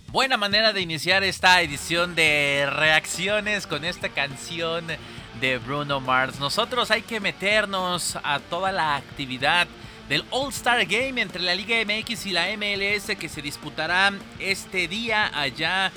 Buena manera de iniciar esta edición de reacciones con esta canción de Bruno Mars. Nosotros hay que meternos a toda la actividad del All-Star Game entre la Liga MX y la MLS que se disputará este día allá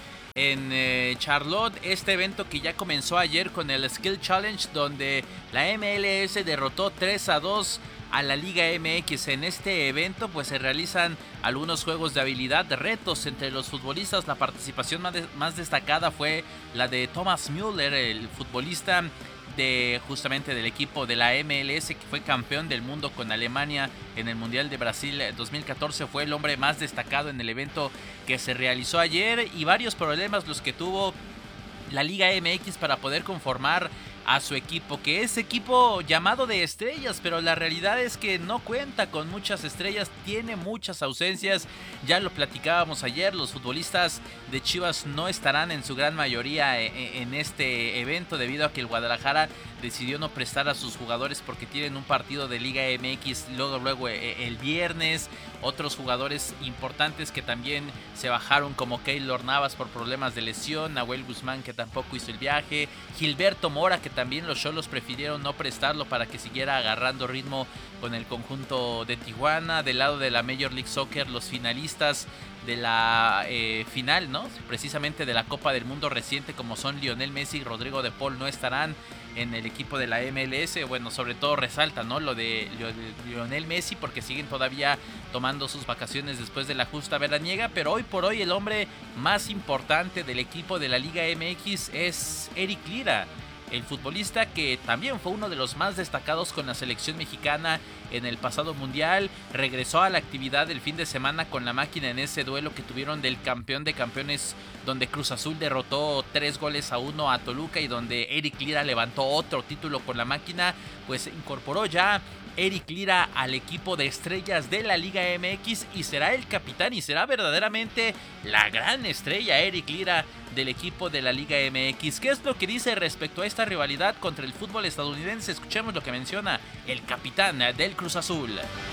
en Charlotte. Este evento que ya comenzó ayer con el Skill Challenge, donde la MLS derrotó 3-2 a la Liga MX. En este evento pues se realizan algunos juegos de habilidad, retos entre los futbolistas. La participación más destacada fue la de Thomas Müller, el futbolista justamente del equipo de la MLS, que fue campeón del mundo con Alemania en el Mundial de Brasil 2014. Fue el hombre más destacado en el evento que se realizó ayer, y varios problemas los que tuvo la Liga MX para poder conformar a su equipo, que es equipo llamado de estrellas, pero la realidad es que no cuenta con muchas estrellas, tiene muchas ausencias. Ya lo platicábamos ayer, los futbolistas de Chivas no estarán en su gran mayoría en este evento, debido a que el Guadalajara decidió no prestar a sus jugadores porque tienen un partido de Liga MX luego el viernes. Otros jugadores importantes que también se bajaron, como Keylor Navas por problemas de lesión, Nahuel Guzmán, que tampoco hizo el viaje, Gilberto Mora, que también los Xolos prefirieron no prestarlo para que siguiera agarrando ritmo con el conjunto de Tijuana. Del lado de la Major League Soccer, los finalistas de la final, ¿no?, precisamente de la Copa del Mundo reciente, como son Lionel Messi y Rodrigo de Paul, no estarán en el equipo de la MLS. Bueno, sobre todo resalta, ¿no?, lo de Lionel Messi, porque siguen todavía tomando sus vacaciones después de la justa veraniega. Pero hoy por hoy el hombre más importante del equipo de la Liga MX es Eric Lira, el futbolista que también fue uno de los más destacados con la selección mexicana en el pasado mundial. Regresó a la actividad el fin de semana con la máquina en ese duelo que tuvieron del campeón de campeones, donde Cruz Azul derrotó 3-1 a Toluca, y donde Eric Lira levantó otro título con la máquina. Pues incorporó ya Eric Lira al equipo de estrellas de la Liga MX y será el capitán, y será verdaderamente la gran estrella Eric Lira del equipo de la Liga MX. ¿Qué es lo que dice respecto a esta rivalidad contra el fútbol estadounidense? Escuchemos lo que menciona el capitán del Cruz Azul.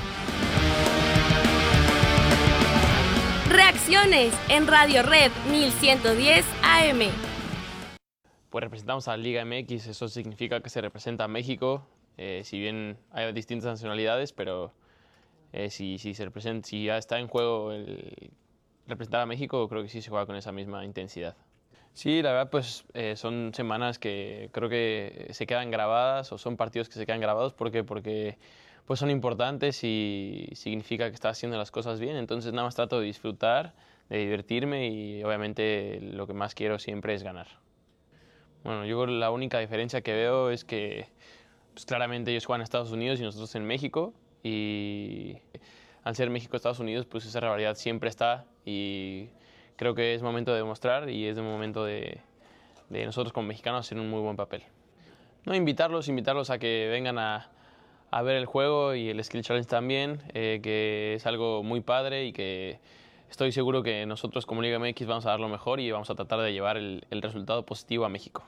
Reacciones en Radio Red 1110 AM. Pues representamos a la Liga MX, eso significa que se representa a México, si bien hay distintas nacionalidades, pero si ya está en juego el representar a México, creo que sí se juega con esa misma intensidad. Sí, la verdad, pues son semanas que creo que se quedan grabadas, o son partidos que se quedan grabados porque pues son importantes y significa que estás haciendo las cosas bien. Entonces nada más trato de disfrutar, de divertirme, y obviamente lo que más quiero siempre es ganar. Bueno, yo creo que la única diferencia que veo es que pues claramente ellos juegan en Estados Unidos y nosotros en México, y al ser México-Estados Unidos, pues esa rivalidad siempre está, y creo que es momento de demostrar, y es el momento de nosotros como mexicanos hacer un muy buen papel. No, invitarlos a que vengan a ver el juego y el Skill Challenge también, que es algo muy padre, y que estoy seguro que nosotros como Liga MX vamos a dar lo mejor y vamos a tratar de llevar el resultado positivo a México.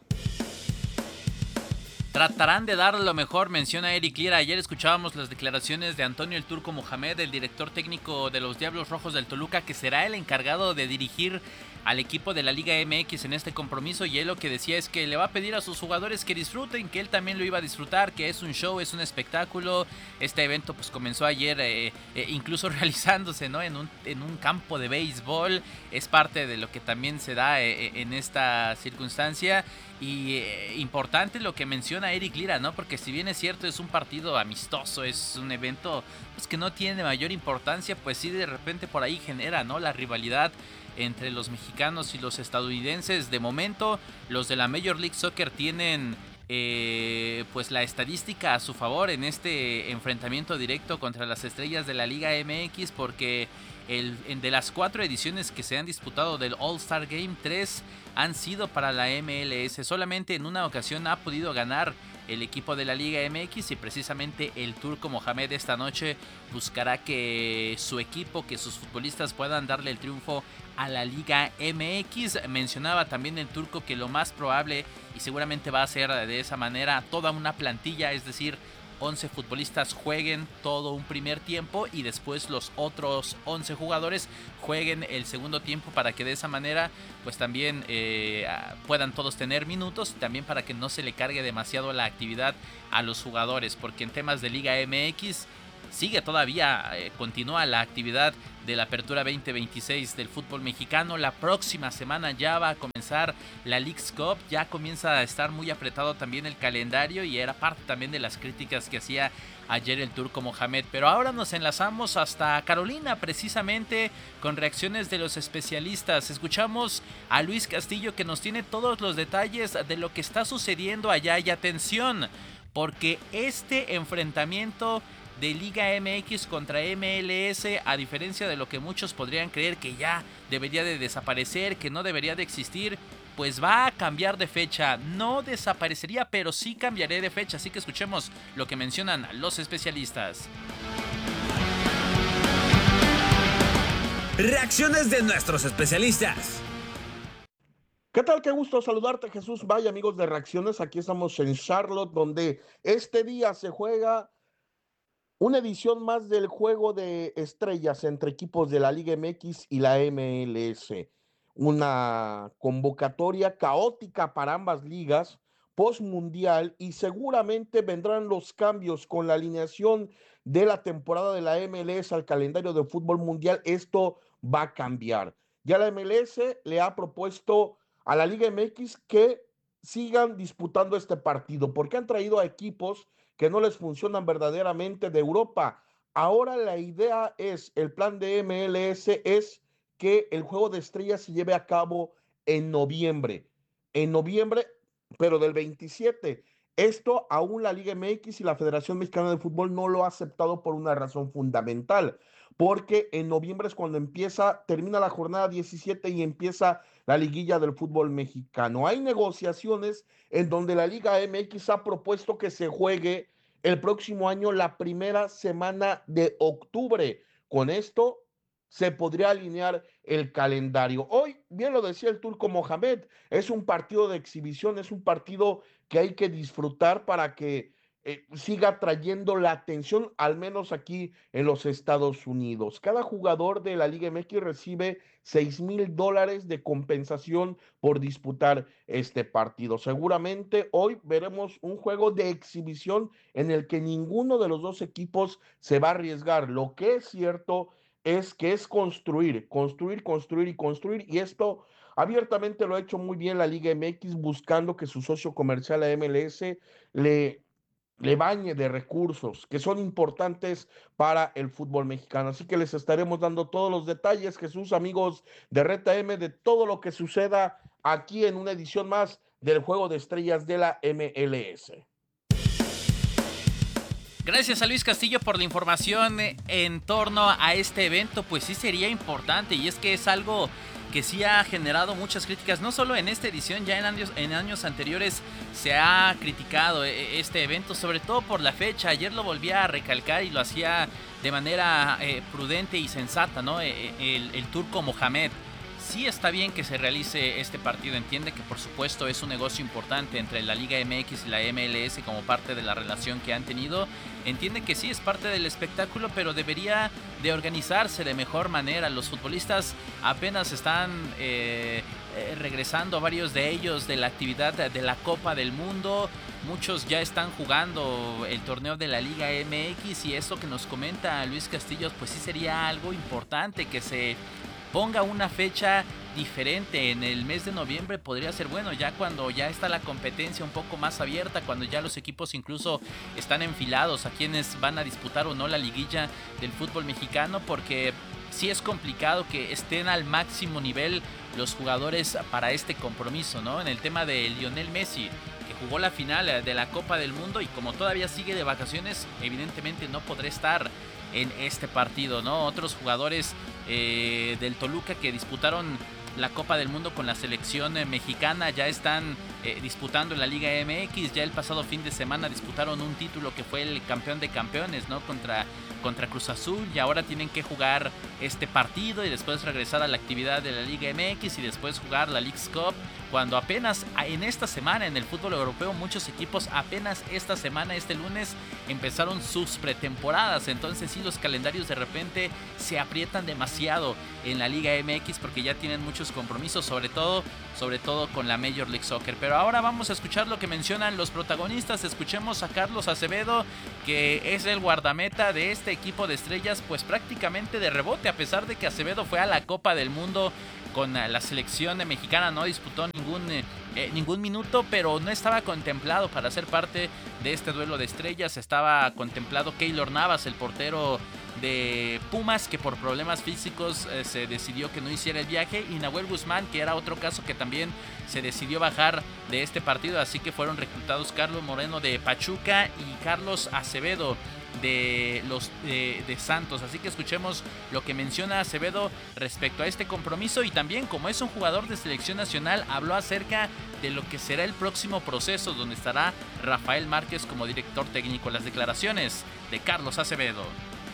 Tratarán de dar lo mejor, menciona Eric Lira. Ayer escuchábamos las declaraciones de Antonio El Turco Mohamed, el director técnico de los Diablos Rojos del Toluca, que será el encargado de dirigir al equipo de la Liga MX en este compromiso, y él lo que decía es que le va a pedir a sus jugadores que disfruten, que él también lo iba a disfrutar, que es un show, es un espectáculo. Este evento pues comenzó ayer, incluso realizándose, ¿no?, en un campo de béisbol. Es parte de lo que también se da en esta circunstancia. Y importante lo que menciona Eric Lira, ¿no?, porque si bien es cierto, es un partido amistoso, es un evento pues que no tiene mayor importancia, pues sí, de repente por ahí genera, ¿no?, la rivalidad entre los mexicanos y los estadounidenses. De momento, los de la Major League Soccer tienen pues la estadística a su favor en este enfrentamiento directo contra las estrellas de la Liga MX, porque de las 4 ediciones que se han disputado del All-Star Game, 3 han sido para la MLS. Solamente en una ocasión ha podido ganar el equipo de la Liga MX, y precisamente el Turco Mohamed esta noche buscará que su equipo, que sus futbolistas puedan darle el triunfo a la Liga MX. Mencionaba también el Turco que lo más probable, y seguramente va a ser de esa manera, toda una plantilla, es decir, 11 futbolistas jueguen todo un primer tiempo y después los otros 11 jugadores jueguen el segundo tiempo, para que de esa manera pues también puedan todos tener minutos, y también para que no se le cargue demasiado la actividad a los jugadores, porque en temas de Liga MX sigue todavía, continúa la actividad de la Apertura 2026 del fútbol mexicano. La próxima semana ya va a comenzar la Leagues Cup, ya comienza a estar muy apretado también el calendario, y era parte también de las críticas que hacía ayer el Turco Mohamed. Pero ahora nos enlazamos hasta Carolina, precisamente con reacciones de los especialistas. Escuchamos a Luis Castillo, que nos tiene todos los detalles de lo que está sucediendo allá. Y atención, porque este enfrentamiento de Liga MX contra MLS, a diferencia de lo que muchos podrían creer, que ya debería de desaparecer, que no debería de existir, pues va a cambiar de fecha. No desaparecería, pero sí cambiaré de fecha. Así que escuchemos lo que mencionan los especialistas. Reacciones de nuestros especialistas. ¿Qué tal? Qué gusto saludarte, Jesús. Vaya, amigos de Reacciones, aquí estamos en Charlotte, donde este día se juega una edición más del Juego de Estrellas entre equipos de la Liga MX y la MLS. Una convocatoria caótica para ambas ligas, postmundial, y seguramente vendrán los cambios con la alineación de la temporada de la MLS al calendario de fútbol mundial. Esto va a cambiar. Ya la MLS le ha propuesto a la Liga MX que sigan disputando este partido, porque han traído a equipos que no les funcionan verdaderamente de Europa. Ahora la idea es, el plan de MLS es que el Juego de Estrellas se lleve a cabo en noviembre, pero del 27. Esto aún la Liga MX y la Federación Mexicana de Fútbol no lo ha aceptado por una razón fundamental, porque en noviembre es cuando termina la jornada 17 y empieza la liguilla del fútbol mexicano. Hay negociaciones en donde la Liga MX ha propuesto que se juegue el próximo año la primera semana de octubre. Con esto se podría alinear el calendario. Hoy, bien lo decía el Turco Mohamed, es un partido de exhibición, es un partido que hay que disfrutar para que siga trayendo la atención, al menos aquí en los Estados Unidos. Cada jugador de la Liga MX recibe $6,000 de compensación por disputar este partido. Seguramente hoy veremos un juego de exhibición en el que ninguno de los dos equipos se va a arriesgar. Lo que es cierto es que es construir, y esto abiertamente lo ha hecho muy bien la Liga MX, buscando que su socio comercial, la MLS, le bañe de recursos que son importantes para el fútbol mexicano. Así que les estaremos dando todos los detalles, Jesús, amigos de Reta M, de todo lo que suceda aquí en una edición más del Juego de Estrellas de la MLS. Gracias a Luis Castillo por la información en torno a este evento. Pues sí sería importante, y es que es algo que sí ha generado muchas críticas, no solo en esta edición, ya en años anteriores se ha criticado este evento, sobre todo por la fecha. Ayer lo volvía a recalcar y lo hacía de manera prudente y sensata, ¿no? El Turco Mohamed. Sí está bien que se realice este partido, entiende que por supuesto es un negocio importante entre la Liga MX y la MLS como parte de la relación que han tenido, entiende que sí es parte del espectáculo, pero debería de organizarse de mejor manera. Los futbolistas apenas están regresando, varios de ellos, de la actividad de la Copa del Mundo, muchos ya están jugando el torneo de la Liga MX, y esto que nos comenta Luis Castillo, pues sí sería algo importante que se ponga una fecha diferente en el mes de noviembre. Podría ser bueno, ya cuando ya está la competencia un poco más abierta, cuando ya los equipos incluso están enfilados a quienes van a disputar o no la liguilla del fútbol mexicano, porque sí es complicado que estén al máximo nivel los jugadores para este compromiso, ¿no? En el tema de Lionel Messi, que jugó la final de la Copa del Mundo y como todavía sigue de vacaciones, evidentemente no podrá estar en este partido, ¿no? Otros jugadores del Toluca que disputaron la Copa del Mundo con la selección mexicana ya están disputando en la Liga MX. Ya el pasado fin de semana disputaron un título que fue el campeón de campeones, ¿no? Contra Cruz Azul, y ahora tienen que jugar este partido y después regresar a la actividad de la Liga MX y después jugar la Leagues Cup, cuando apenas en esta semana en el fútbol europeo muchos equipos apenas esta semana, este lunes, empezaron sus pretemporadas. Entonces sí, los calendarios de repente se aprietan demasiado en la Liga MX porque ya tienen muchos compromisos, sobre todo con la Major League Soccer. Pero ahora vamos a escuchar lo que mencionan los protagonistas. Escuchemos a Carlos Acevedo, que es el guardameta de este equipo de estrellas, pues prácticamente de rebote, a pesar de que Acevedo fue a la Copa del Mundo con la selección mexicana, no disputó ningún minuto, pero no estaba contemplado para ser parte de este duelo de estrellas. Estaba contemplado Keylor Navas, el portero de Pumas, que por problemas físicos se decidió que no hiciera el viaje, y Nahuel Guzmán, que era otro caso que también se decidió bajar de este partido, así que fueron reclutados Carlos Moreno de Pachuca y Carlos Acevedo de Santos. Así que escuchemos lo que menciona Acevedo respecto a este compromiso, y también, como es un jugador de selección nacional, habló acerca de lo que será el próximo proceso, donde estará Rafael Márquez como director técnico. Las declaraciones de Carlos Acevedo.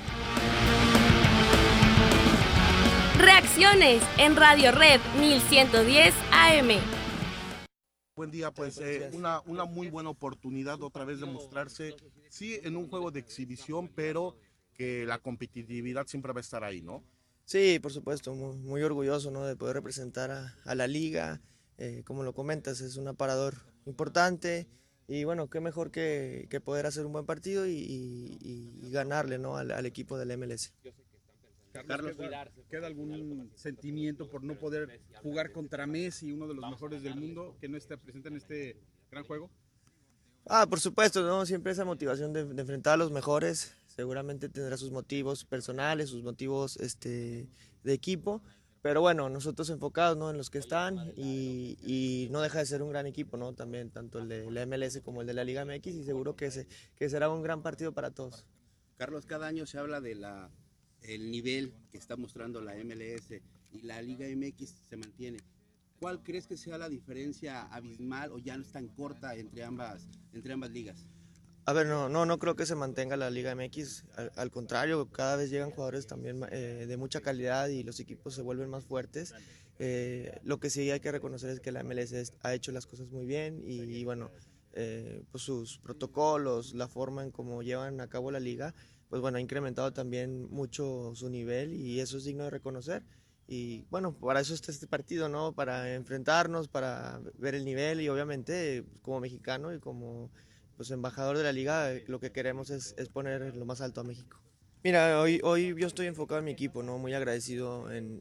Reacciones en Radio Red 1110 AM. Buen día, pues una muy buena oportunidad otra vez de mostrarse, sí, en un juego de exhibición, pero que la competitividad siempre va a estar ahí, ¿no? Sí, por supuesto, muy orgulloso, ¿no?, de poder representar a la liga. Como lo comentas, es un aparador importante y bueno, qué mejor que poder hacer un buen partido y ganarle, ¿no?, al equipo del MLS. Carlos, ¿queda algún sentimiento por no poder jugar contra Messi, uno de los mejores del mundo, que no esté presente en este gran juego? Por supuesto, ¿no? Siempre esa motivación de enfrentar a los mejores. Seguramente tendrá sus motivos personales, sus motivos de equipo, pero bueno, nosotros enfocados, ¿no?, en los que están, y no deja de ser un gran equipo, ¿no?, también, tanto el de la MLS como el de la Liga MX, y seguro que será un gran partido para todos. Carlos, cada año se habla de el nivel que está mostrando la MLS y la Liga MX se mantiene. ¿Cuál crees que sea la diferencia abismal o ya no es tan corta entre ambas ligas? A ver, no creo que se mantenga la Liga MX, al contrario, cada vez llegan jugadores también de mucha calidad y los equipos se vuelven más fuertes. Lo que sí hay que reconocer es que la MLS ha hecho las cosas muy bien y bueno, pues sus protocolos, la forma en cómo llevan a cabo la liga, pues bueno, ha incrementado también mucho su nivel y eso es digno de reconocer. Y bueno, para eso está este partido, ¿no? Para enfrentarnos, para ver el nivel y obviamente como mexicano y como pues embajador de la liga, lo que queremos es poner lo más alto a México. Mira, hoy yo estoy enfocado en mi equipo, ¿no? Muy agradecido en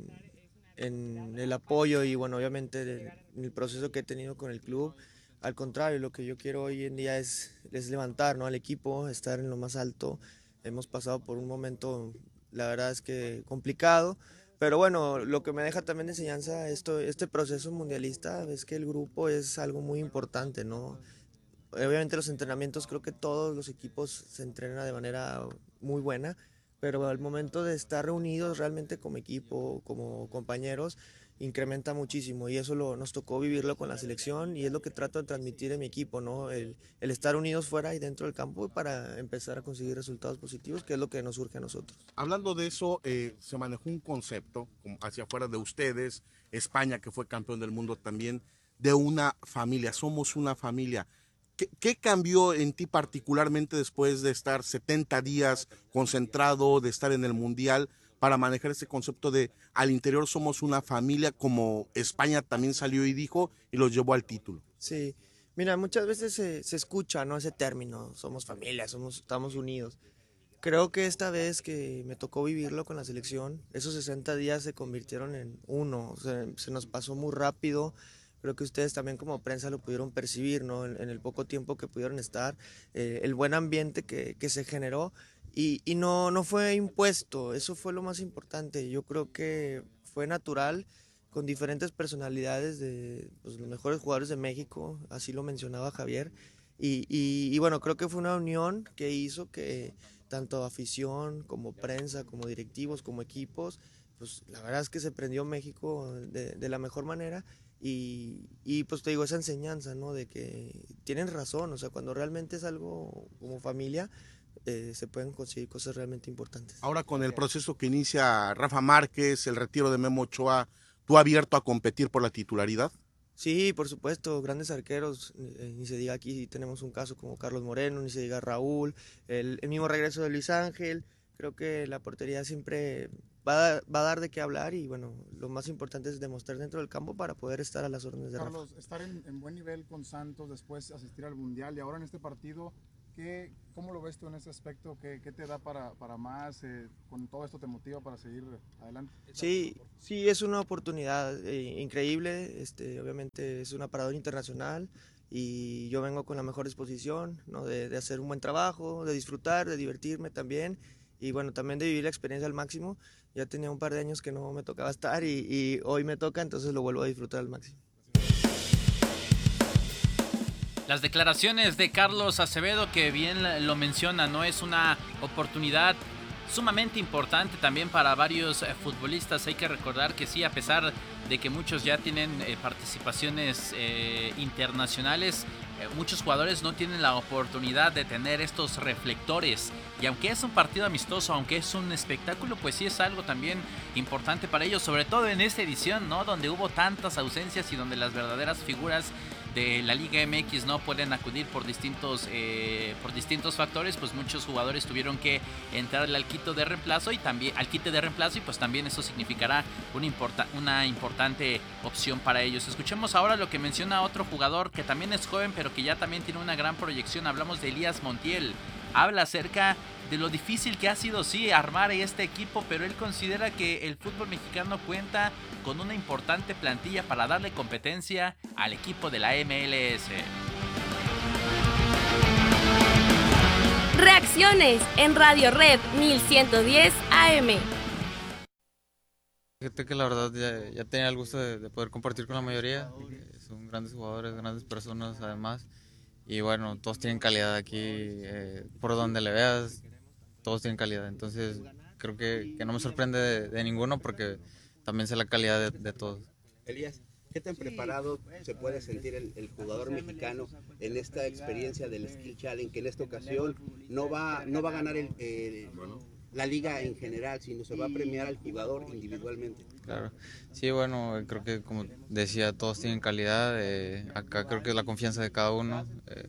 el apoyo y bueno, obviamente en el proceso que he tenido con el club. Al contrario, lo que yo quiero hoy en día es levantar, ¿no?, al equipo, estar en lo más alto. Hemos pasado por un momento, la verdad es que complicado, pero bueno, lo que me deja también de enseñanza este proceso mundialista es que el grupo es algo muy importante, ¿no? Obviamente los entrenamientos, creo que todos los equipos se entrenan de manera muy buena, pero al momento de estar reunidos realmente como equipo, como compañeros, incrementa muchísimo y eso nos tocó vivirlo con la selección y es lo que trato de transmitir en mi equipo, ¿no? El estar unidos fuera y dentro del campo para empezar a conseguir resultados positivos, que es lo que nos surge a nosotros. Hablando de eso, se manejó un concepto hacia afuera de ustedes, España, que fue campeón del mundo también, de una familia, somos una familia. ¿Qué cambió en ti particularmente después de estar 70 días concentrado, de estar en el Mundial, para manejar ese concepto de al interior somos una familia, como España también salió y dijo y los llevó al título? Sí, mira, muchas veces se escucha, ¿no?, ese término, somos familia, estamos unidos. Creo que esta vez que me tocó vivirlo con la selección, esos 60 días se convirtieron en uno, se nos pasó muy rápido. Creo que ustedes también como prensa lo pudieron percibir, ¿no?, en el poco tiempo que pudieron estar, el buen ambiente que se generó y no fue impuesto, eso fue lo más importante. Yo creo que fue natural, con diferentes personalidades de pues, los mejores jugadores de México, así lo mencionaba Javier, y bueno, creo que fue una unión que hizo que tanto afición como prensa, como directivos, como equipos, pues la verdad es que se prendió México de la mejor manera. Y pues te digo, esa enseñanza, ¿no? De que tienen razón, o sea, cuando realmente es algo como familia, se pueden conseguir cosas realmente importantes. Ahora con el proceso que inicia Rafa Márquez, el retiro de Memo Ochoa, ¿tú abierto a competir por la titularidad? Sí, por supuesto, grandes arqueros, ni se diga aquí tenemos un caso como Carlos Moreno, ni se diga Raúl, el mismo regreso de Luis Ángel, creo que la portería siempre va a dar de qué hablar y bueno, lo más importante es demostrar dentro del campo para poder estar a las órdenes de Rafa. Carlos, estar en buen nivel con Santos, después asistir al Mundial y ahora en este partido, ¿cómo lo ves tú en ese aspecto? ¿Qué te da para más? ¿Con todo esto te motiva para seguir adelante? Sí, es una oportunidad increíble, obviamente es una paradora internacional y yo vengo con la mejor disposición, ¿no? de hacer un buen trabajo, de disfrutar, de divertirme también y bueno, también de vivir la experiencia al máximo. Ya tenía un par de años que no me tocaba estar y hoy me toca, entonces lo vuelvo a disfrutar al máximo. Las declaraciones de Carlos Acevedo, que bien lo menciona, ¿no? Es una oportunidad sumamente importante también para varios futbolistas. Hay que recordar que sí, a pesar de que muchos ya tienen participaciones internacionales, muchos jugadores no tienen la oportunidad de tener estos reflectores. Y aunque es un partido amistoso, aunque es un espectáculo, pues sí es algo también importante para ellos, sobre todo en esta edición, ¿no? Donde hubo tantas ausencias y donde las verdaderas figuras de la Liga MX no pueden acudir por distintos factores, pues muchos jugadores tuvieron que entrar al quite de reemplazo y pues también eso significará una importante opción para ellos. Escuchemos ahora lo que menciona otro jugador que también es joven pero que ya también tiene una gran proyección. Hablamos de Elías Montiel. Habla acerca de lo difícil que ha sido, sí, armar este equipo, pero él considera que el fútbol mexicano cuenta con una importante plantilla para darle competencia al equipo de la MLS. Reacciones en Radio Red 1110 AM. Fíjate que la verdad ya tenía el gusto de poder compartir con la mayoría. Son grandes jugadores, grandes personas además. Y bueno, todos tienen calidad aquí, por donde le veas, todos tienen calidad. Entonces creo que no me sorprende de ninguno porque también sé la calidad de todos. Elías, ¿qué tan preparado se puede sentir el jugador mexicano en esta experiencia del Skill Challenge, que en esta ocasión no va a ganar la liga en general, sino se va a premiar al jugador individualmente? Claro, sí, bueno, creo que como decía, todos tienen calidad, acá creo que es la confianza de cada uno,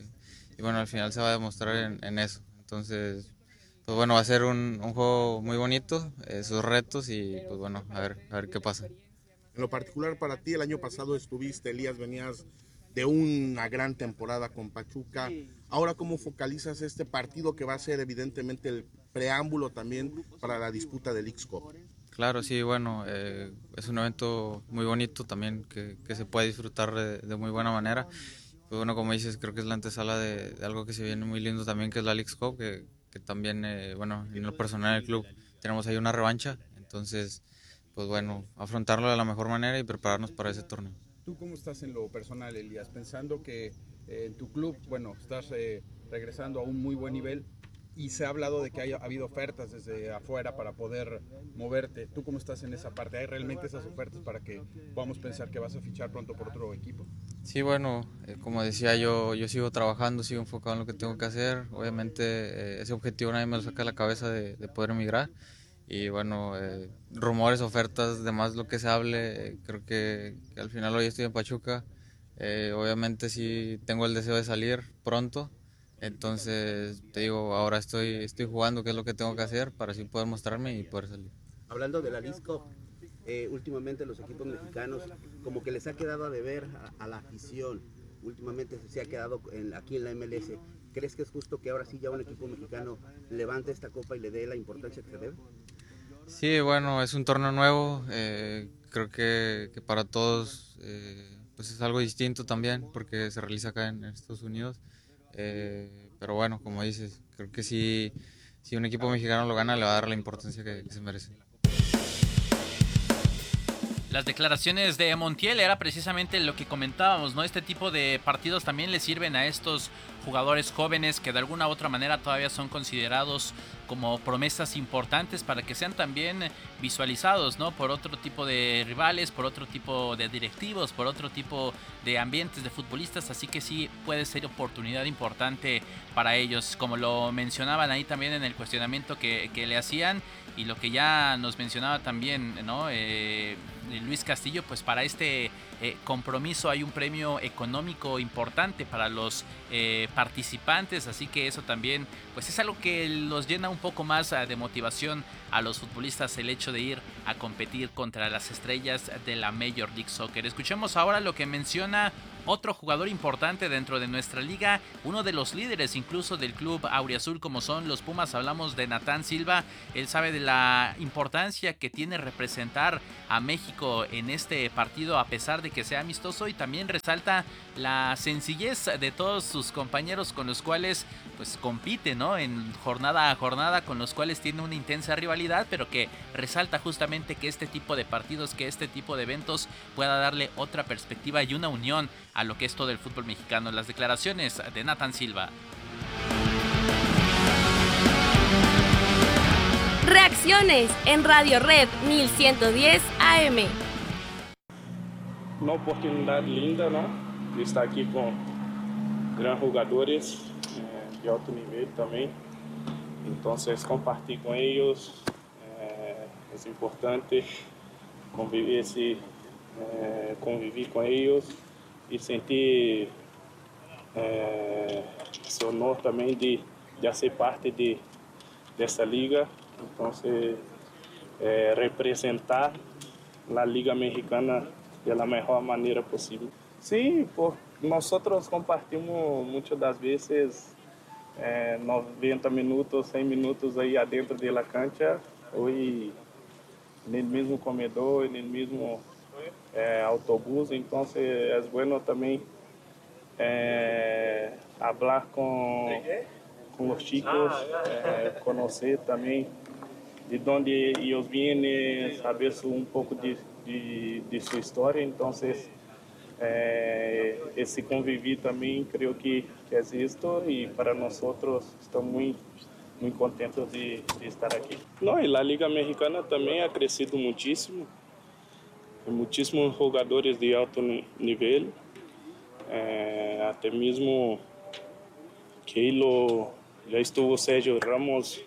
y bueno, al final se va a demostrar en eso. Entonces, pues bueno, va a ser un juego muy bonito, sus retos y pues bueno, a ver qué pasa. En lo particular para ti, el año pasado estuviste, Elías, venías de una gran temporada con Pachuca. Ahora, ¿cómo focalizas este partido que va a ser evidentemente el preámbulo también para la disputa del X-Cup? Claro, sí, bueno, es un evento muy bonito también que se puede disfrutar de muy buena manera. Pues bueno, como dices, creo que es la antesala de algo que se viene muy lindo también, que es la Leagues Cup, que también, bueno, en lo personal del club tenemos ahí una revancha. Entonces, pues bueno, afrontarlo de la mejor manera y prepararnos para ese torneo. ¿Tú cómo estás en lo personal, Elías? Pensando que en tu club, bueno, estás regresando a un muy buen nivel y se ha hablado de que ha habido ofertas desde afuera para poder moverte. ¿Tú cómo estás en esa parte? ¿Hay realmente esas ofertas para que podamos pensar que vas a fichar pronto por otro equipo? Sí, bueno, como decía yo sigo trabajando, sigo enfocado en lo que tengo que hacer. Obviamente ese objetivo nadie me lo saca de la cabeza de poder emigrar. Y bueno, rumores, ofertas, demás lo que se hable, creo que al final hoy estoy en Pachuca. Obviamente sí tengo el deseo de salir pronto. Entonces, te digo, ahora estoy jugando, qué es lo que tengo que hacer para así poder mostrarme y poder salir. Hablando de la Leagues Cup, últimamente los equipos mexicanos como que les ha quedado a deber a la afición. Últimamente se ha quedado aquí en la MLS. ¿Crees que es justo que ahora sí ya un equipo mexicano levante esta copa y le dé la importancia que se debe? Sí, bueno, es un torneo nuevo. Creo que para todos pues es algo distinto también porque se realiza acá en Estados Unidos. Pero bueno, como dices, creo que si un equipo mexicano lo gana le va a dar la importancia que se merece. Las declaraciones de Montiel era precisamente lo que comentábamos, ¿no? Este tipo de partidos también le sirven a estos jugadores jóvenes que de alguna u otra manera todavía son considerados como promesas importantes para que sean también visualizados, ¿no? Por otro tipo de rivales, por otro tipo de directivos, por otro tipo de ambientes de futbolistas, así que sí puede ser oportunidad importante para ellos, como lo mencionaban ahí también en el cuestionamiento que le hacían y lo que ya nos mencionaba también, ¿no? Luis Castillo, pues para este compromiso hay un premio económico importante para los participantes, así que eso también pues es algo que los llena un poco más de motivación a los futbolistas, el hecho de ir a competir contra las estrellas de la Major League Soccer. Escuchemos ahora lo que menciona otro jugador importante dentro de nuestra liga, uno de los líderes incluso del club auriazul como son los Pumas. Hablamos de Natán Silva. Él sabe de la importancia que tiene representar a México en este partido a pesar de que sea amistoso, y también resalta la sencillez de todos sus compañeros con los cuales pues compite, ¿no? En jornada a jornada, con los cuales tiene una intensa rivalidad, pero que resalta justamente que este tipo de partidos, que este tipo de eventos pueda darle otra perspectiva y una unión a lo que es todo el fútbol mexicano. Las declaraciones de Natán Silva. Reacciones en Radio Red 1110 AM. Uma oportunidade linda, né, de estar aqui com grandes jogadores de alto nível também. Então, compartilhar com eles é importante, conviver com eles e sentir esse honor também de ser parte dessa liga. Então, representar a Liga Mexicana da melhor maneira possível. Sim, nós compartilhamos muitas das vezes 90 minutos, 100 minutos aí adentro da cancha, ou no mesmo comedor, no mesmo autobús. Então é bueno também falar com os chicos, conhecer também de onde eles vêm, saber um pouco de sua história. Então esse convívio também creio que existe, e para nós estamos muito contentes de estar aqui. Não, e a Liga Mexicana também ha crescido muitíssimo. Muitíssimos jogadores de alto nível, até mesmo que já estuvo Sérgio Ramos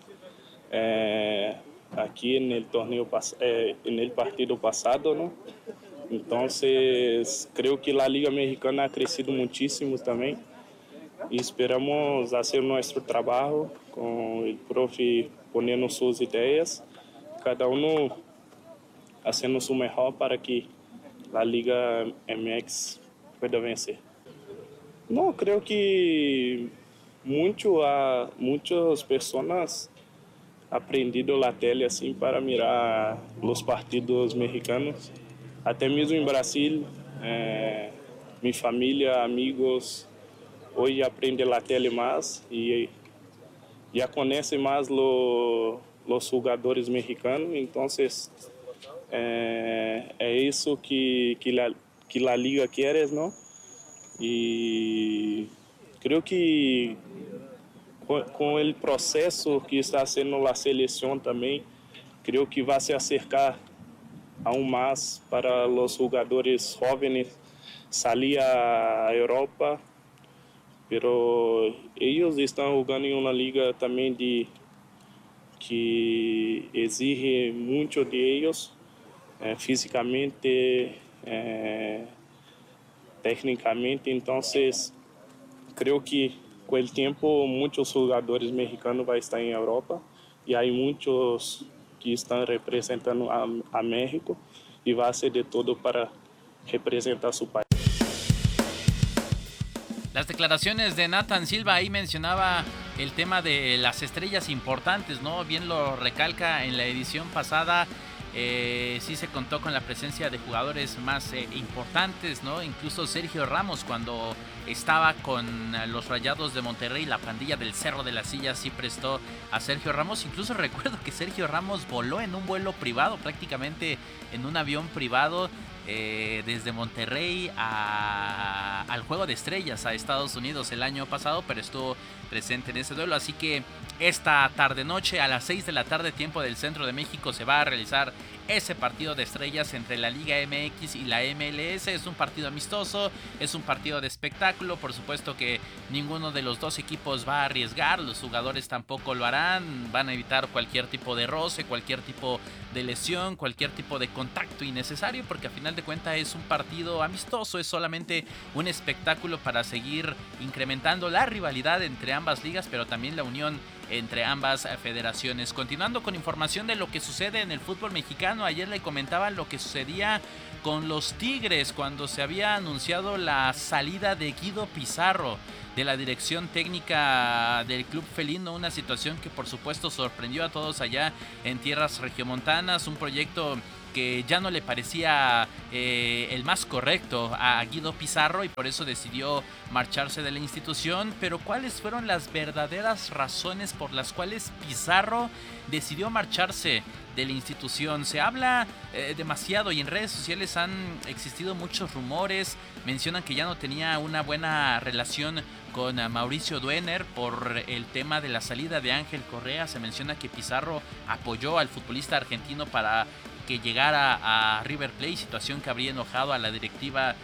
aqui no torneio, no partido passado, ¿no? Então, creio que a Liga Mexicana ha crescido muitíssimo também, e esperamos fazer nosso trabalho com o profe ponendo suas ideias, cada fazendo o melhor para que a Liga MX pueda vencer. Não, creio que muitas pessoas aprendido a tele assim para mirar os partidos mexicanos, até mesmo em Brasil. Minha família, amigos, hoje aprendem a tele mais e já conhecem mais os jogadores mexicanos. Então é isso que a liga quer, não? E creio que com o processo que está sendo a seleção também, creio que vai se acercar aún mais para os jogadores jovens salir à Europa, pero eles estão jogando em uma liga também que exige muito de eles, fisicamente, tecnicamente. Então, creio que com o tempo muitos jogadores mexicanos vão estar em Europa, e há muitos que estão representando a México, e vai ser de todo para representar su país. Las declaraciones de Natán Silva, ahí mencionaba el tema de las estrellas importantes, ¿no? Bien lo recalca en la edición pasada. Sí se contó con la presencia de jugadores más importantes, ¿no? Incluso Sergio Ramos, cuando estaba con los Rayados de Monterrey, la pandilla del Cerro de la Silla sí prestó a Sergio Ramos. Incluso recuerdo que Sergio Ramos voló en un vuelo privado, prácticamente en un avión privado, desde Monterrey al Juego de Estrellas a Estados Unidos el año pasado, pero estuvo presente en ese duelo. Así que esta tarde-noche a las 6 de la tarde, tiempo del centro de México, se va a realizar ese partido de estrellas entre la Liga MX y la MLS. Es un partido amistoso, es un partido de espectáculo. Por supuesto que ninguno de los dos equipos va a arriesgar, los jugadores tampoco lo harán, van a evitar cualquier tipo de roce, cualquier tipo de lesión, cualquier tipo de contacto innecesario, porque a final de cuentas es un partido amistoso, es solamente un espectáculo para seguir incrementando la rivalidad entre ambas ligas, pero también la unión entre ambas federaciones. Continuando con información de lo que sucede en el fútbol mexicano, ayer le comentaba lo que sucedía con los Tigres cuando se había anunciado la salida de Guido Pizarro de la dirección técnica del club felino, una situación que por supuesto sorprendió a todos allá en tierras regiomontanas, un proyecto que ya no le parecía el más correcto a Guido Pizarro y por eso decidió marcharse de la institución. Pero ¿cuáles fueron las verdaderas razones por las cuales Pizarro decidió marcharse de la institución? Se habla demasiado y en redes sociales han existido muchos rumores. Mencionan que ya no tenía una buena relación con Mauricio Duener por el tema de la salida de Ángel Correa. Se menciona que Pizarro apoyó al futbolista argentino para que llegara a River Plate, situación que habría enojado a la directiva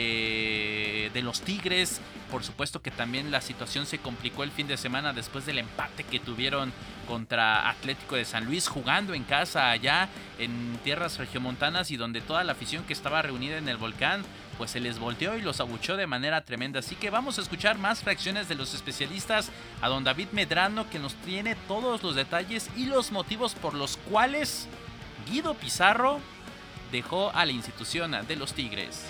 de los Tigres. Por supuesto que también la situación se complicó el fin de semana después del empate que tuvieron contra Atlético de San Luis, jugando en casa allá en tierras regiomontanas, y donde toda la afición que estaba reunida en el Volcán pues se les volteó y los abuchó de manera tremenda. Así que vamos a escuchar más reacciones de los especialistas, a don David Medrano, que nos tiene todos los detalles y los motivos por los cuales Guido Pizarro dejó a la institución de los Tigres.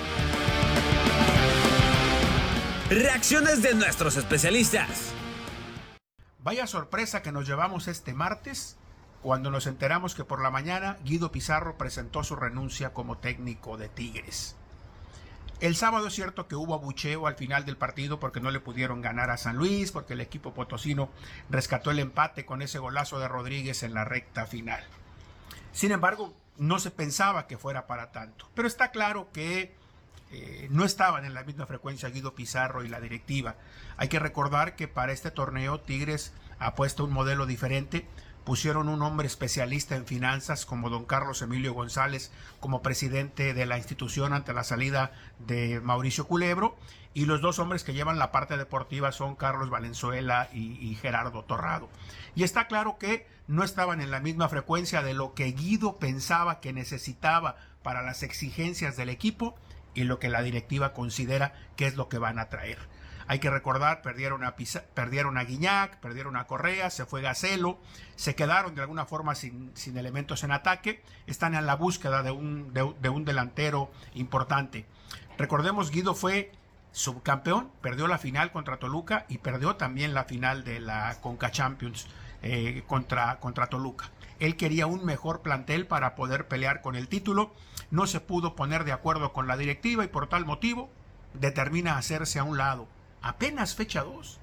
Reacciones de nuestros especialistas. Vaya sorpresa que nos llevamos este martes cuando nos enteramos que por la mañana Guido Pizarro presentó su renuncia como técnico de Tigres. El sábado es cierto que hubo abucheo al final del partido porque no le pudieron ganar a San Luis, porque el equipo potosino rescató el empate con ese golazo de Rodríguez en la recta final. Sin embargo, no se pensaba que fuera para tanto. Pero está claro que no estaban en la misma frecuencia Guido Pizarro y la directiva. Hay que recordar que para este torneo Tigres ha puesto un modelo diferente. Pusieron un hombre especialista en finanzas como don Carlos Emilio González como presidente de la institución ante la salida de Mauricio Culebro, y los dos hombres que llevan la parte deportiva son Carlos Valenzuela y Gerardo Torrado. Y está claro que no estaban en la misma frecuencia de lo que Guido pensaba que necesitaba para las exigencias del equipo y lo que la directiva considera que es lo que van a traer. Hay que recordar, perdieron a Guiñac, perdieron a Correa, se fue Gacelo, se quedaron de alguna forma sin elementos en ataque, están en la búsqueda de un delantero importante. Recordemos, Guido fue subcampeón, perdió la final contra Toluca y perdió también la final de la Conca Champions contra Toluca. Él quería un mejor plantel para poder pelear con el título, no se pudo poner de acuerdo con la directiva y por tal motivo determina hacerse a un lado. Apenas fecha 2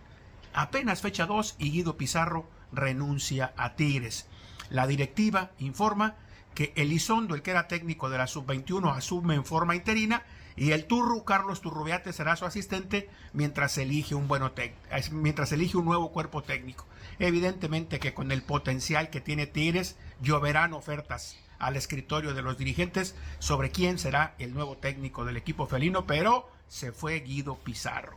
y Guido Pizarro renuncia a Tigres. La directiva informa que Elizondo, el que era técnico de la sub-21, asume en forma interina y el Turru, Carlos Turrubiate, será su asistente mientras elige un nuevo cuerpo técnico. Evidentemente que con el potencial que tiene Tigres lloverán ofertas al escritorio de los dirigentes sobre quién será el nuevo técnico del equipo felino, pero se fue Guido Pizarro.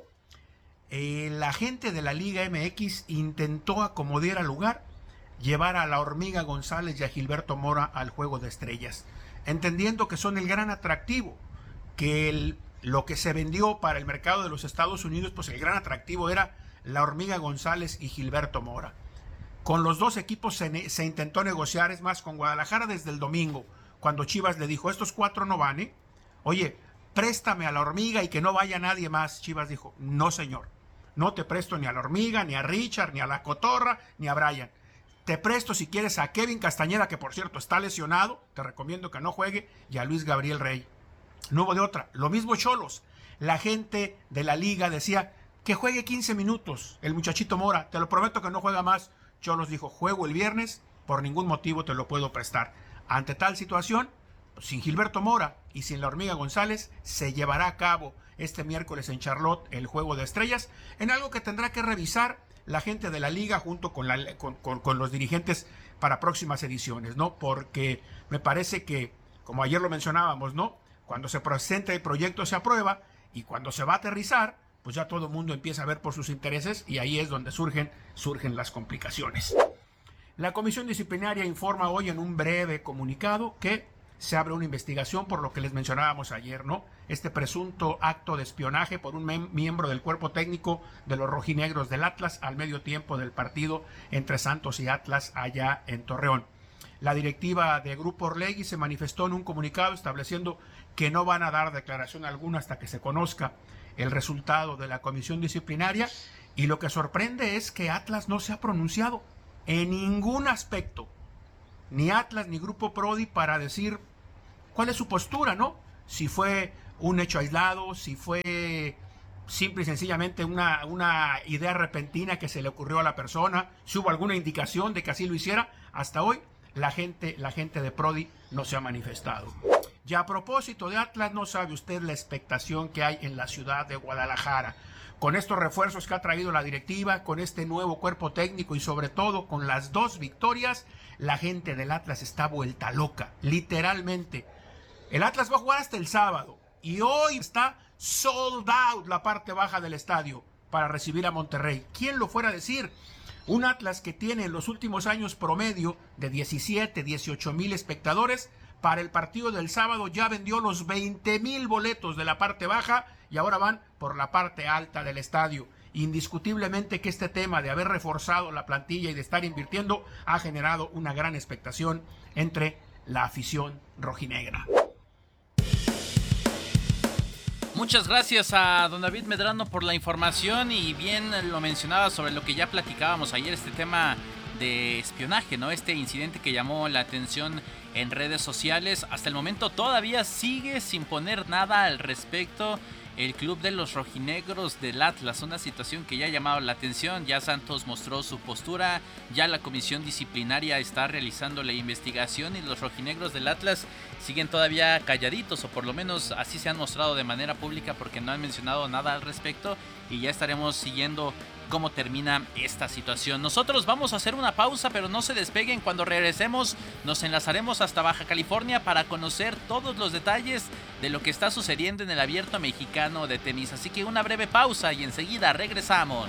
La gente de la Liga MX intentó acomodar al lugar, llevar a la Hormiga González y a Gilberto Mora al Juego de Estrellas, entendiendo que son el gran atractivo, que lo que se vendió para el mercado de los Estados Unidos, pues el gran atractivo era la Hormiga González y Gilberto Mora. Con los dos equipos se intentó negociar, es más, con Guadalajara desde el domingo, cuando Chivas le dijo, estos 4 no van, oye, préstame a la Hormiga y que no vaya nadie más. Chivas dijo, no señor, no te presto ni a la Hormiga, ni a Richard, ni a la Cotorra, ni a Brian. Te presto si quieres a Kevin Castañeda, que por cierto está lesionado, te recomiendo que no juegue, y a Luis Gabriel Rey. No hubo de otra. Lo mismo Xolos. La gente de la liga decía que juegue 15 minutos el muchachito Mora, te lo prometo que no juega más. Xolos dijo, juego el viernes, por ningún motivo te lo puedo prestar. Ante tal situación, sin Gilberto Mora y sin la Hormiga González, se llevará a cabo este miércoles en Charlotte el Juego de Estrellas, en algo que tendrá que revisar la gente de la liga junto con los dirigentes para próximas ediciones, ¿no? Porque me parece que, como ayer lo mencionábamos, ¿no? Cuando se presenta el proyecto se aprueba y cuando se va a aterrizar, pues ya todo el mundo empieza a ver por sus intereses y ahí es donde surgen las complicaciones. La Comisión Disciplinaria informa hoy en un breve comunicado que se abre una investigación por lo que les mencionábamos ayer, ¿no? Este presunto acto de espionaje por un miembro del cuerpo técnico de los rojinegros del Atlas al medio tiempo del partido entre Santos y Atlas allá en Torreón. La directiva de Grupo Orlegui se manifestó en un comunicado estableciendo que no van a dar declaración alguna hasta que se conozca el resultado de la comisión disciplinaria, y lo que sorprende es que Atlas no se ha pronunciado en ningún aspecto, ni Atlas ni Grupo Prodi, para decir cuál es su postura, ¿no? Si fue un hecho aislado, si fue simple y sencillamente una idea repentina que se le ocurrió a la persona, si hubo alguna indicación de que así lo hiciera. Hasta hoy la gente de Prodi no se ha manifestado. Y a propósito de Atlas, no sabe usted la expectación que hay en la ciudad de Guadalajara. Con estos refuerzos que ha traído la directiva, con este nuevo cuerpo técnico y sobre todo con las 2 victorias, la gente del Atlas está vuelta loca, literalmente. El Atlas va a jugar hasta el sábado y hoy está sold out la parte baja del estadio para recibir a Monterrey. ¿Quién lo fuera a decir? Un Atlas que tiene en los últimos años promedio de 17, 18 mil espectadores, para el partido del sábado ya vendió los 20,000 boletos de la parte baja y ahora van por la parte alta del estadio. Indiscutiblemente que este tema de haber reforzado la plantilla y de estar invirtiendo ha generado una gran expectación entre la afición rojinegra. Muchas gracias a don David Medrano por la información, y bien lo mencionaba sobre lo que ya platicábamos ayer, este tema de espionaje, ¿no? Este incidente que llamó la atención en redes sociales. Hasta el momento todavía sigue sin poner nada al respecto el club de los rojinegros del Atlas, una situación que ya ha llamado la atención. Ya Santos mostró su postura, ya la comisión disciplinaria está realizando la investigación y los rojinegros del Atlas siguen todavía calladitos, o por lo menos así se han mostrado de manera pública, porque no han mencionado nada al respecto, y ya estaremos siguiendo cómo termina esta situación. Nosotros vamos a hacer una pausa, pero no se despeguen. Cuando regresemos nos enlazaremos hasta Baja California para conocer todos los detalles de lo que está sucediendo en el Abierto Mexicano de tenis. Así que una breve pausa y enseguida regresamos.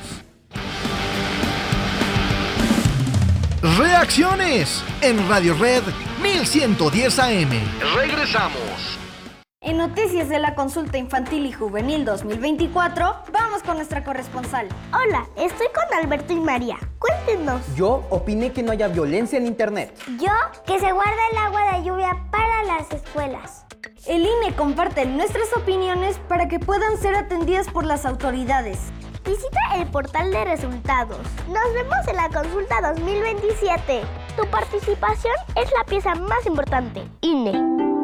Reacciones en Radio Red 1110 AM. Regresamos. En noticias de la consulta infantil y juvenil 2024, vamos con nuestra corresponsal. Hola, estoy con Alberto y María. Cuéntenos. Yo opiné que no haya violencia en internet. Yo, que se guarda el agua de lluvia para las escuelas. El INE comparte nuestras opiniones para que puedan ser atendidas por las autoridades. Visita el portal de resultados. Nos vemos en la consulta 2027. Tu participación es la pieza más importante. INE.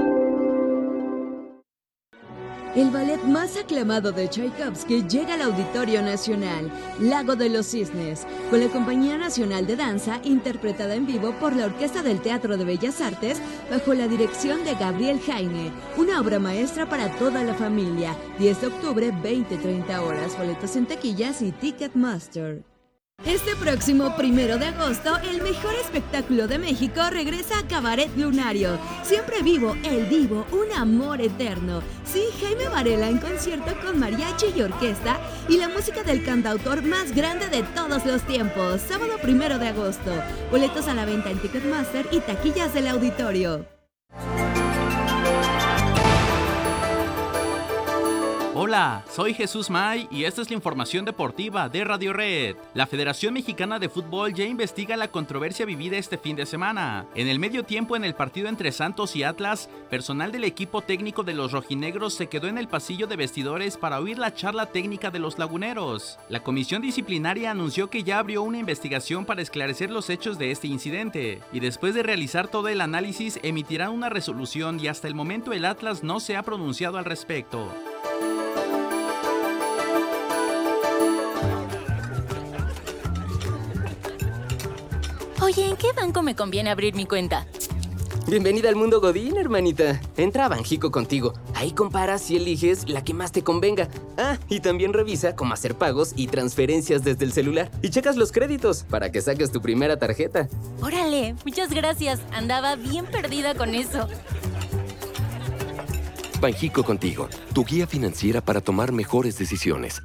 El ballet más aclamado de Tchaikovsky llega al Auditorio Nacional, Lago de los Cisnes, con la Compañía Nacional de Danza, interpretada en vivo por la Orquesta del Teatro de Bellas Artes, bajo la dirección de Gabriel Jaime. Una obra maestra para toda la familia. 10 de octubre, 20-30 horas. Boletos en taquillas y Ticketmaster. Este próximo 1 de agosto, el mejor espectáculo de México regresa a Cabaret Lunario. Siempre vivo, el divo, un amor eterno. Sí, Jaime Varela en concierto con mariachi y orquesta y la música del cantautor más grande de todos los tiempos. Sábado 1 de agosto. Boletos a la venta en Ticketmaster y taquillas del auditorio. Hola, soy Jesús May y esta es la información deportiva de Radio Red. La Federación Mexicana de Fútbol ya investiga la controversia vivida este fin de semana. En el medio tiempo, en el partido entre Santos y Atlas, personal del equipo técnico de los rojinegros se quedó en el pasillo de vestidores para oír la charla técnica de los laguneros. La comisión disciplinaria anunció que ya abrió una investigación para esclarecer los hechos de este incidente, y después de realizar todo el análisis emitirán una resolución, y hasta el momento el Atlas no se ha pronunciado al respecto. Oye, ¿en qué banco me conviene abrir mi cuenta? Bienvenida al mundo Godín, hermanita. Entra a Banjico Contigo. Ahí comparas y eliges la que más te convenga. Ah, y también revisa cómo hacer pagos y transferencias desde el celular. Y checas los créditos para que saques tu primera tarjeta. Órale, muchas gracias. Andaba bien perdida con eso. Banjico Contigo, tu guía financiera para tomar mejores decisiones.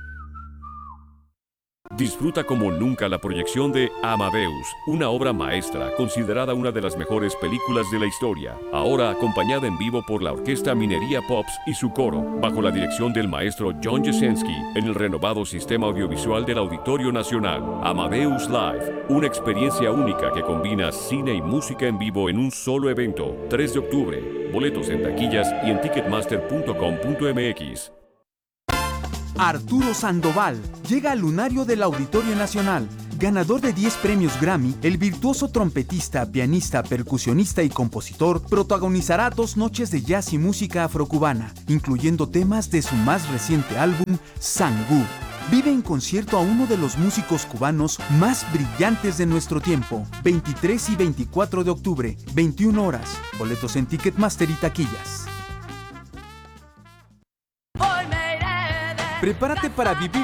Disfruta como nunca la proyección de Amadeus, una obra maestra considerada una de las mejores películas de la historia, ahora acompañada en vivo por la Orquesta Minería Pops y su coro, bajo la dirección del maestro John Jasenski, en el renovado sistema audiovisual del Auditorio Nacional. Amadeus Live, una experiencia única que combina cine y música en vivo en un solo evento. 3 de octubre, boletos en taquillas y en ticketmaster.com.mx. Arturo Sandoval llega al lunario del Auditorio Nacional. Ganador de 10 premios Grammy, el virtuoso trompetista, pianista, percusionista y compositor protagonizará 2 noches de jazz y música afrocubana, incluyendo temas de su más reciente álbum, Sangú. Vive en concierto a uno de los músicos cubanos más brillantes de nuestro tiempo. 23 y 24 de octubre, 21 horas. Boletos en Ticketmaster y taquillas. Prepárate para vivir